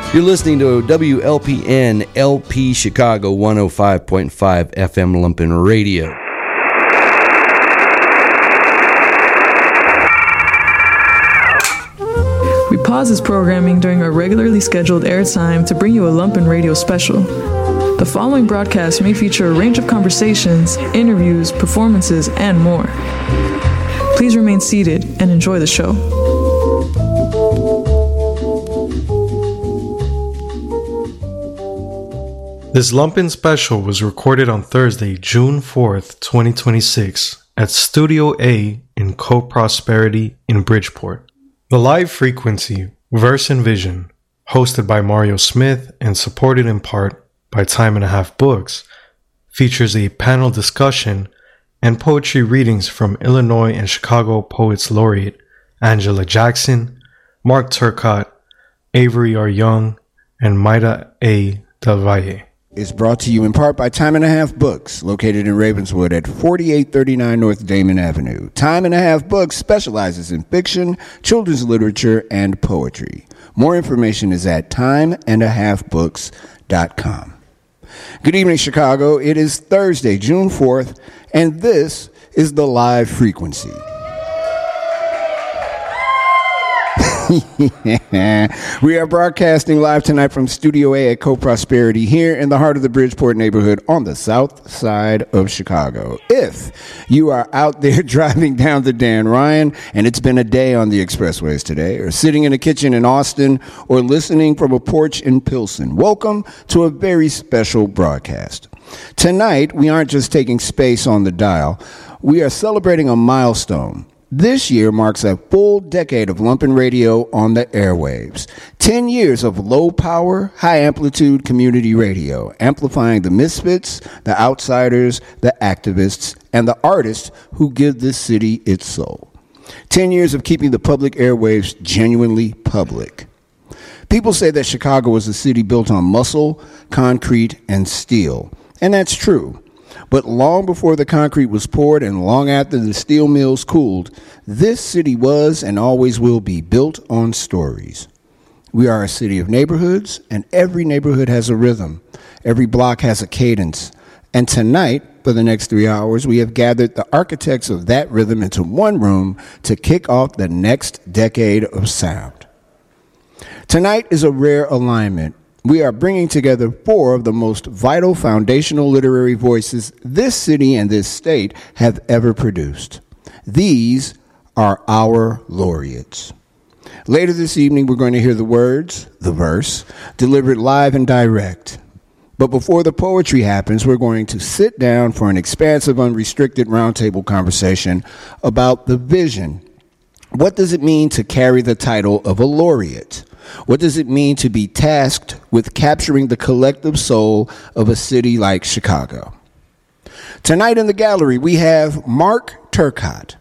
You're listening to WLPN LP Chicago 105.5 FM Lumpen Radio. We pause this programming during our regularly scheduled airtime to bring you a Lumpen Radio special. The following broadcast may feature a range of conversations, interviews, performances, and more. Please remain seated and enjoy the show. This Lumpen special was recorded on Thursday, June 4th, 2026 at Studio A in Co-Prosperity in Bridgeport. The live frequency, Verse and Vision, hosted by Mario Smith and supported in part by Time and a Half Books, features a panel discussion and poetry readings from Illinois and Chicago Poets Laureate Angela Jackson, Mark Turcott, Avery R. Young, and Maida A. Del Valle. Is brought to you in part by Time and a Half Books, located in Ravenswood at 4839 North Damon Avenue. Time and a Half Books specializes in fiction, children's literature, and poetry. More information is at timeandahalfbooks.com. Good evening, Chicago. It is Thursday, June 4th, and this is the live frequency. We are broadcasting live tonight from Studio A at Co-Prosperity here in the heart of the Bridgeport neighborhood on the south side of Chicago. If you are out there driving down the Dan Ryan and it's been a day on the expressways today, or sitting in a kitchen in Austin, or listening from a porch in Pilsen, welcome to a very special broadcast. Tonight, we aren't just taking space on the dial. We are celebrating a milestone. This year marks a full decade of Lumpen Radio on the airwaves. 10 years of low-power, high-amplitude community radio, amplifying the misfits, the outsiders, the activists, and the artists who give this city its soul. 10 years of keeping the public airwaves genuinely public. People say that Chicago is a city built on muscle, concrete, and steel. And that's true. But long before the concrete was poured and long after the steel mills cooled, this city was and always will be built on stories. We are a city of neighborhoods, and every neighborhood has a rhythm. Every block has a cadence. And tonight, for the next 3 hours, we have gathered the architects of that rhythm into one room to kick off the next decade of sound. Tonight is a rare alignment. We are bringing together 4 of the most vital foundational literary voices this city and this state have ever produced. These are our laureates. Later this evening, we're going to hear the words, the verse, delivered live and direct. But before the poetry happens, we're going to sit down for an expansive, unrestricted roundtable conversation about the vision. What does it mean to carry the title of a laureate? What does it mean to be tasked with capturing the collective soul of a city like Chicago? Tonight in the gallery, we have Mark Turcott,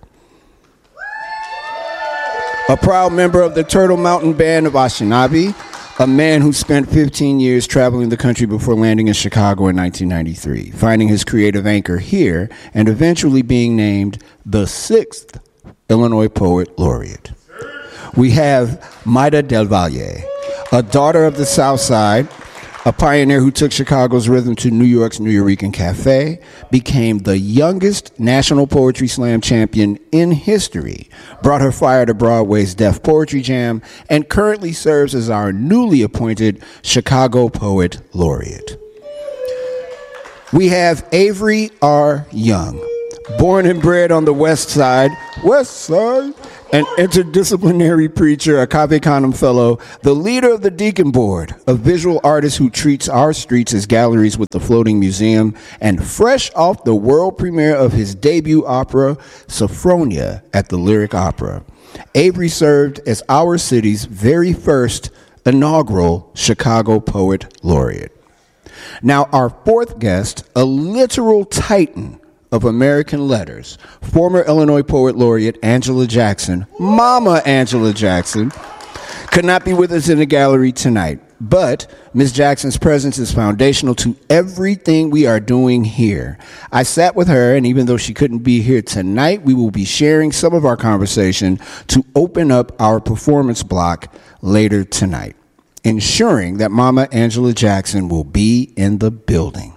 a proud member of the Turtle Mountain Band of Anishinaabe, a man who spent 15 years traveling the country before landing in Chicago in 1993, finding his creative anchor here, and eventually being named the 6th Illinois Poet Laureate. We have Maida Del Valle, a daughter of the South Side, a pioneer who took Chicago's rhythm to New York's Nuyorican Cafe, became the youngest National Poetry Slam champion in history, brought her fire to Broadway's Def Poetry Jam, and currently serves as our newly appointed Chicago Poet Laureate. We have Avery R. Young, born and bred on the West Side, an interdisciplinary preacher, a Cave Canem Fellow, the leader of the Deacon Board, a visual artist who treats our streets as galleries with the Floating Museum, and fresh off the world premiere of his debut opera, Sophronia, at the Lyric Opera. Avery served as our city's very first inaugural Chicago Poet Laureate. Now, our 4th guest, a literal titan of American letters, former Illinois Poet Laureate Angela Jackson, Mama Angela Jackson, could not be with us in the gallery tonight. But Ms. Jackson's presence is foundational to everything we are doing here. I sat with her, and even though she couldn't be here tonight, we will be sharing some of our conversation to open up our performance block later tonight. ensuring that Mama Angela Jackson will be in the building.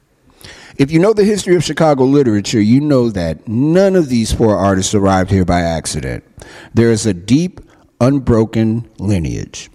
If you know the history of Chicago literature, you know that none of these four artists arrived here by accident. There is a deep, unbroken lineage.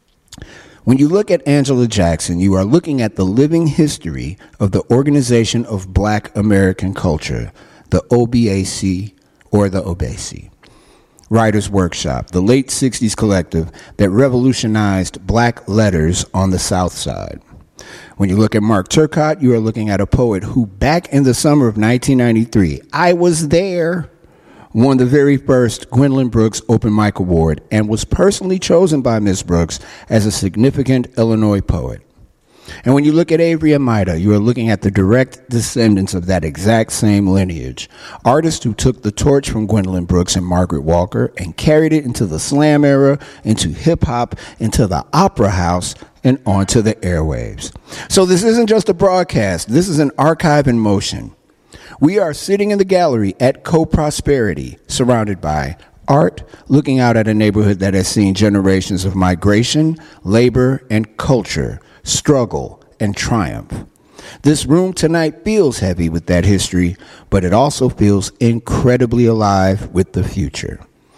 When you look at Angela Jackson, you are looking at the living history of the Organization of Black American Culture, the OBAC, or the OBAC. Writers Workshop, the late 60s collective that revolutionized black letters on the South Side. When you look at Mark Turcott, you are looking at a poet who, back in the summer of 1993, I was there, won the very first Gwendolyn Brooks Open Mic Award and was personally chosen by Miss Brooks as a significant Illinois poet. And when you look at Avery and Maida, you are looking at the direct descendants of that exact same lineage. Artists who took the torch from Gwendolyn Brooks and Margaret Walker and carried it into the slam era, into hip-hop, into the opera house, and onto the airwaves. So this isn't just a broadcast. This is an archive in motion. We are sitting in the gallery at Co-Prosperity, surrounded by art, looking out at a neighborhood that has seen generations of migration, labor, and culture, struggle, and triumph. This room tonight feels heavy with that history, but it also feels incredibly alive with the future.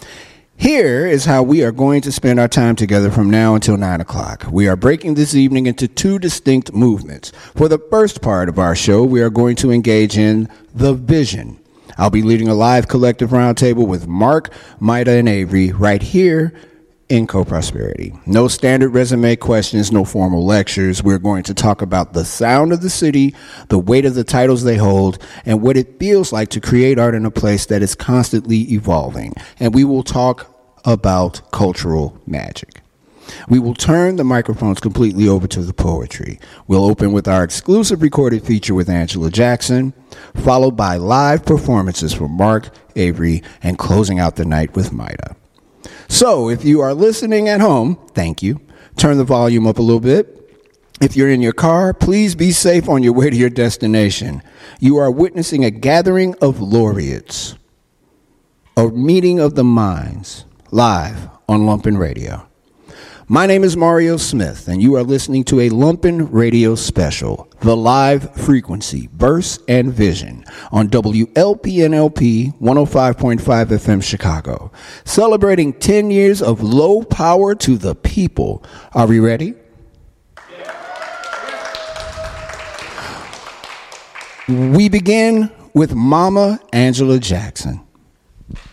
Here is how we are going to spend our time together from now until 9 o'clock. We are breaking this evening into two distinct movements. For the first part of our show, we are going to engage in the vision. I'll be leading a live collective roundtable with Mark, Maida, and Avery right here in Co-Prosperity. No standard resume questions, no formal lectures. We're going to talk about the sound of the city, the weight of the titles they hold, and what it feels like to create art in a place that is constantly evolving. And we will talk about cultural magic. We will turn the microphones completely over to the poetry. We'll open with our exclusive recorded feature with Angela Jackson, followed by live performances from Mark, Avery, and closing out the night with Maida. So if you are listening at home, thank you. Turn the volume up a little bit. If you're in your car, please be safe on your way to your destination. You are witnessing a gathering of laureates, a meeting of the minds, live on Lumpen Radio. My name is Mario Smith, and you are listening to a Lumpen Radio special, The Live Frequency, Verse and Vision, on WLPNLP 105.5 FM Chicago, celebrating 10 years of low power to the people. Are we ready? We begin with Mama Angela Jackson.